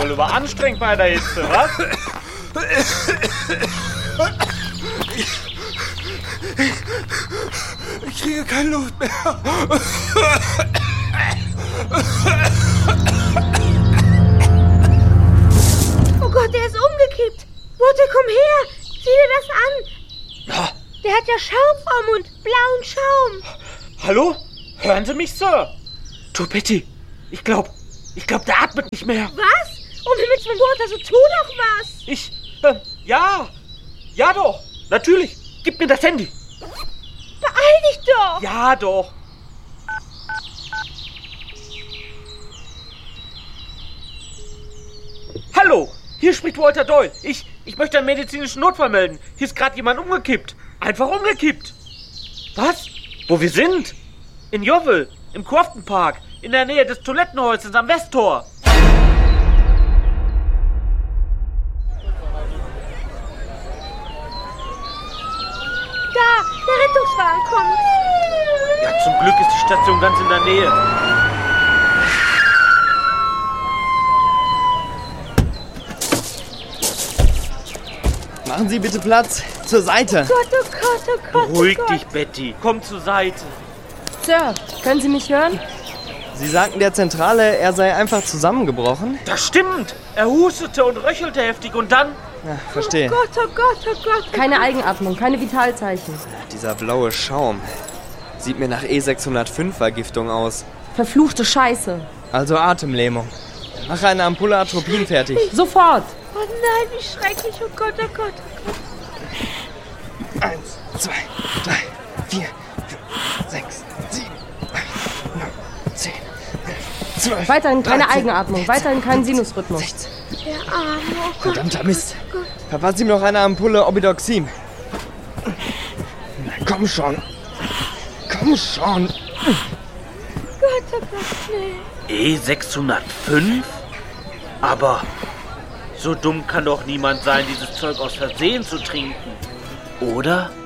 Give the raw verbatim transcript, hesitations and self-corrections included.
mal überanstrengt bei der Hitze, was? Ich kriege keine Luft mehr. Oh Gott, der ist umgekippt. Mutter, komm her. Sieh dir das an. Der hat ja Schaum vom Mund. Blauen Schaum. Hallo? Hören Sie mich, Sir? Du, Betty, ich glaub, ich glaub, der atmet nicht mehr. Was? Um Himmels Willen, Mutter, so tu doch was. Ich, äh, ja. Ja doch, natürlich. Gib mir das Handy. Beeil dich doch. Ja doch. Hallo, hier spricht Walter Doyle. Ich, ich möchte einen medizinischen Notfall melden. Hier ist gerade jemand umgekippt. Einfach umgekippt. Was? Wo wir sind? In Yeovil, im Crofton Park, in der Nähe des Toilettenhäuschens am Westtor. Da, der Rettungswagen kommt. Ja, zum Glück ist die Station ganz in der Nähe. Machen Sie bitte Platz. Zur Seite. Gott, oh Gott, oh Gott, Beruhig oh Gott. dich, Betty. Komm zur Seite. Sir, können Sie mich hören? Sie sagten der Zentrale, er sei einfach zusammengebrochen? Das stimmt. Er hustete und röchelte heftig und dann... Ja, verstehe. Oh Gott, oh Gott, oh Gott. Oh Keine Gott. Eigenatmung, keine Vitalzeichen. Dieser blaue Schaum. Sieht mir nach E sechshundertfünf Vergiftung aus. Verfluchte Scheiße. Also Atemlähmung. Mach eine Ampulle Atropin fertig. Sofort. Oh nein, wie schrecklich. Oh Gott, oh Gott, oh Gott. Eins, zwei, drei, vier, fünf, sechs, sieben, acht, neun, zehn, elf, zwölf. Weiterhin keine dreizehn, Eigenatmung, weiterhin kein Sinusrhythmus. sechzehn. Der Arme, oh Gott. Verdammter oh Mist. Gott, Verpasst ihm noch eine Ampulle Obidoxin. Na, komm schon. Komm schon. oh Gott, oh Gott, nee. E sechshundertfünf? Aber so dumm kann doch niemand sein, dieses Zeug aus Versehen zu trinken. Oder?